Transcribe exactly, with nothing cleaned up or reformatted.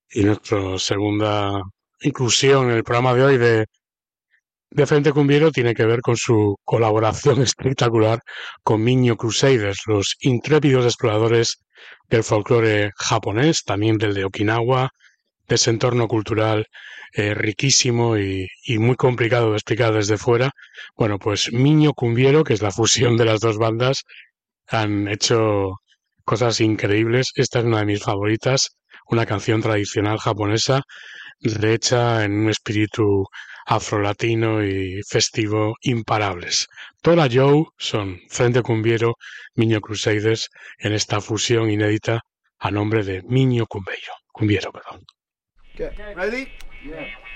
Y nuestra segunda inclusión en el programa de hoy de, de Frente Cumbiero tiene que ver con su colaboración espectacular con Miño Crusaders, los intrépidos exploradores del folclore japonés, también del de Okinawa, de ese entorno cultural eh, riquísimo y, y muy complicado de explicar desde fuera. Bueno, pues Miño Cumbiero, que es la fusión de las dos bandas, han hecho cosas increíbles. Esta es una de mis favoritas, una canción tradicional japonesa, rehecha en un espíritu afrolatino y festivo imparables. Tora Joe son Frente Cumbiero, Miño Crusaders, en esta fusión inédita a nombre de Miño Cumbeiro, Cumbiero, perdón. Okay, ready? Yeah.